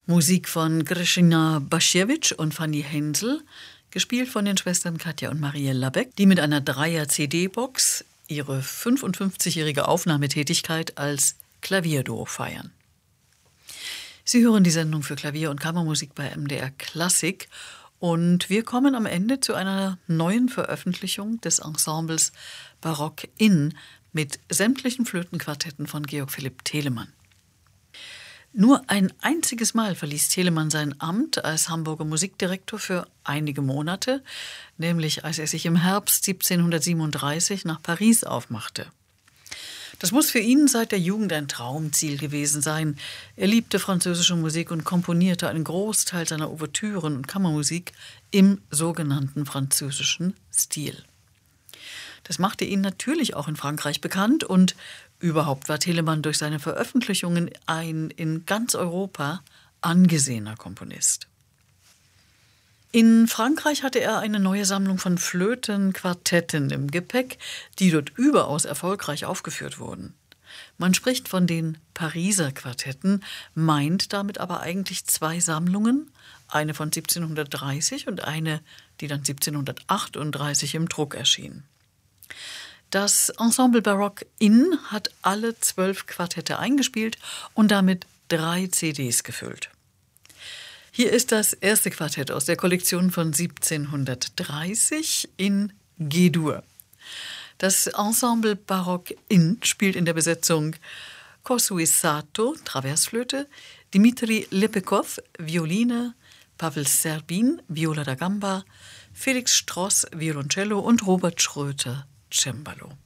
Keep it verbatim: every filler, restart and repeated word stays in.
Musik von Grzegina Basiewicz und Fanny Hensel, gespielt von den Schwestern Katja und Marielle Labec, die mit einer Dreier-C D-Box ihre fünfundfünfzigjährige Aufnahmetätigkeit als Klavierduo feiern. Sie hören die Sendung für Klavier und Kammermusik bei M D R Klassik und wir kommen am Ende zu einer neuen Veröffentlichung des Ensembles Barock in mit sämtlichen Flötenquartetten von Georg Philipp Telemann. Nur ein einziges Mal verließ Telemann sein Amt als Hamburger Musikdirektor für einige Monate, nämlich als er sich im Herbst siebzehnhundertsiebenunddreißig nach Paris aufmachte. Das muss für ihn seit der Jugend ein Traumziel gewesen sein. Er liebte französische Musik und komponierte einen Großteil seiner Ouvertüren und Kammermusik im sogenannten französischen Stil. Das machte ihn natürlich auch in Frankreich bekannt und überhaupt war Telemann durch seine Veröffentlichungen ein in ganz Europa angesehener Komponist. In Frankreich hatte er eine neue Sammlung von Flötenquartetten im Gepäck, die dort überaus erfolgreich aufgeführt wurden. Man spricht von den Pariser Quartetten, meint damit aber eigentlich zwei Sammlungen, eine von siebzehnhundertdreißig und eine, die dann siebzehnhundertachtunddreißig im Druck erschien. Das Ensemble Barock in hat alle zwölf Quartette eingespielt und damit drei C Ds gefüllt. Hier ist das erste Quartett aus der Kollektion von siebzehnhundertdreißig in G-Dur. Das Ensemble Barock in spielt in der Besetzung Kosui Sato, Traversflöte, Dmitri Lepekow, Violine, Pavel Serbin, Viola da Gamba, Felix Stross, Violoncello und Robert Schröter, Cembalo.